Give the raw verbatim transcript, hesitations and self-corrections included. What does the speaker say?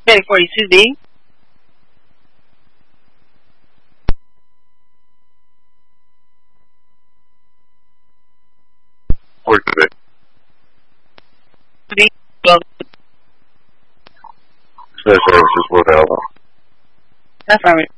K forty-two B. forty-two B. Well, Snow services, Wood Alva. affirmative.